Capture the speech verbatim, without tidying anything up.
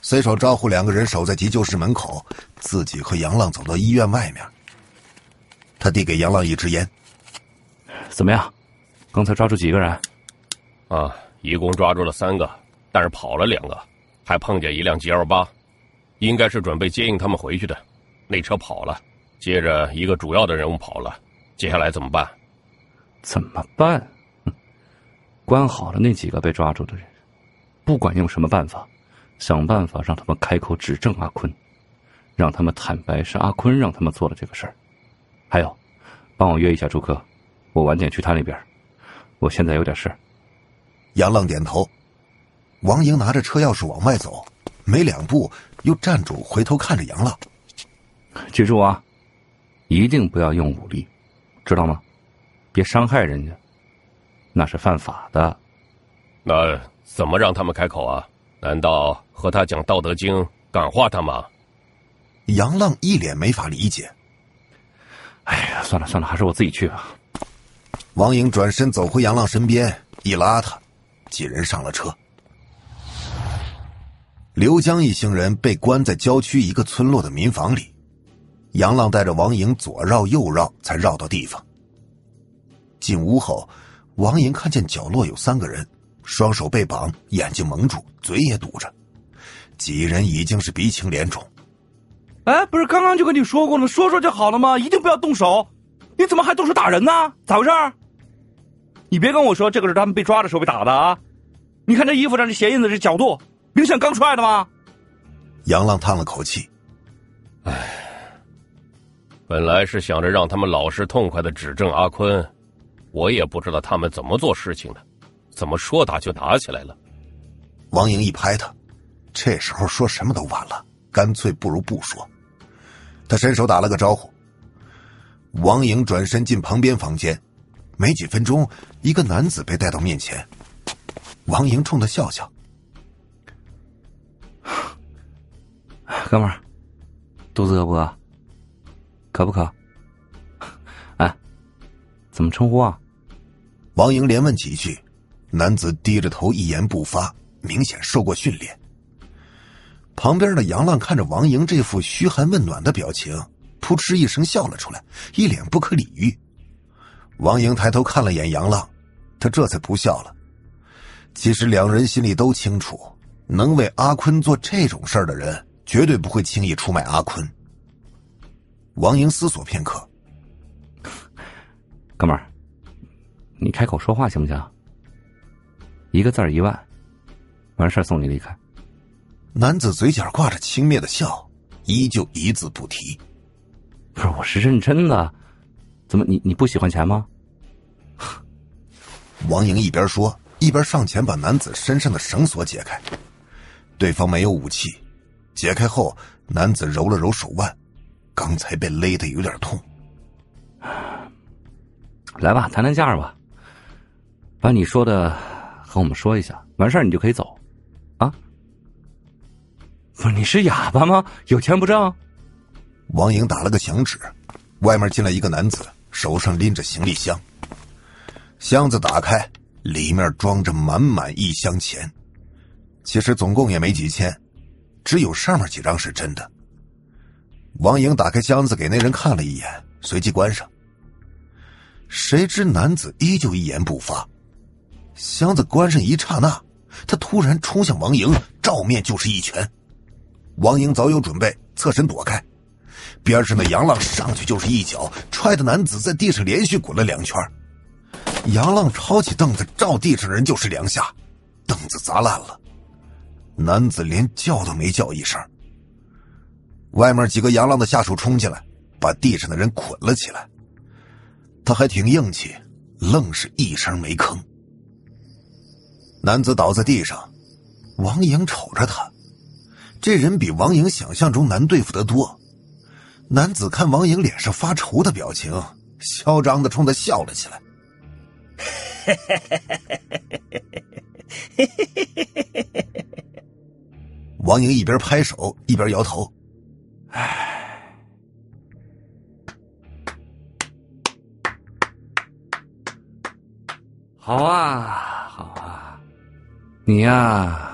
随手招呼两个人守在急救室门口，自己和杨浪走到医院外面。他递给杨浪一支烟。 怎么样？刚才抓住几个人？ 啊，一共抓住了三个，但是跑了两个，还碰见一辆 G L 八，应该是准备接应他们回去的。那车跑了，接着一个主要的人物跑了，接下来怎么办？ 怎么办？关好了那几个被抓住的人，不管用什么办法，想办法让他们开口指证阿坤，让他们坦白是阿坤让他们做了这个事儿。还有，帮我约一下朱科，我晚点去他那边，我现在有点事。 杨浪点头。王莹拿着车钥匙往外走，没两步又站住，回头看着杨浪。 记住啊，一定不要用武力，知道吗？别伤害人家，那是犯法的。 那怎么让他们开口啊？难道和他讲《道德经》感化他吗？ 杨浪一脸没法理解。 哎呀，算了算了，还是我自己去吧。 王莹转身走回杨浪身边，一拉他，几人上了车。刘江一行人被关在郊区一个村落的民房里，杨浪带着王莹左绕右绕，才绕到地方。进屋后，王莹看见角落有三个人，双手被绑，眼睛蒙住，嘴也堵着，几人已经是鼻青脸肿。 哎，不是刚刚就跟你说过了，说说就好了吗？一定不要动手，你怎么还动手打人呢？咋回事？你别跟我说这个是他们被抓的时候被打的啊！你看这衣服上这鞋印子这角度，明显刚出来的吗？ 杨浪叹了口气， 唉，本来是想着让他们老实痛快的指证阿坤，我也不知道他们怎么做事情的，怎么说打就打起来了。 王莹一拍他，这时候说什么都晚了，干脆不如不说。他伸手打了个招呼。王莹转身进旁边房间，没几分钟，一个男子被带到面前。王莹冲他笑笑：“ 哥们儿，肚子饿不饿？渴不渴？哎，怎么称呼啊？” 王莹连问几句，男子低着头一言不发，明显受过训练。旁边的杨浪看着王莹这副嘘寒问暖的表情，扑哧一声笑了出来，一脸不可理喻。王莹抬头看了眼杨浪，他这才不笑了。其实两人心里都清楚，能为阿坤做这种事儿的人，绝对不会轻易出卖阿坤。王莹思索片刻：“ 哥们儿，你开口说话行不行？一个字儿一万，完事儿送你离开。” 男子嘴角挂着轻蔑的笑，依旧一字不提。 不是，我是认真的，怎么你你不喜欢钱吗？ 王莹一边说，一边上前把男子身上的绳索解开。对方没有武器，解开后，男子揉了揉手腕，刚才被勒得有点痛。 来吧，谈谈价吧，把你说的和我们说一下，完事儿你就可以走，啊？不是，你是哑巴吗？有钱不挣？ 王莹打了个响指，外面进来一个男子，手上拎着行李箱。箱子打开，里面装着满满一箱钱，其实总共也没几千，只有上面几张是真的。王莹打开箱子给那人看了一眼，随即关上。谁知男子依旧一言不发。箱子关上一刹那，他突然冲向王莹，照面就是一拳。王莹早有准备，侧身躲开，边上的杨浪上去就是一脚，踹得男子在地上连续滚了两圈。杨浪抄起凳子照地上人就是两下，凳子砸烂了，男子连叫都没叫一声。外面几个杨浪的下属冲进来，把地上的人捆了起来。他还挺硬气，愣是一声没吭。男子倒在地上，王莹瞅着他，这人比王莹想象中难对付得多。男子看王莹脸上发愁的表情，嚣张地冲他笑了起来。王莹一边拍手一边摇头，唉， 好啊，好啊，你呀、啊。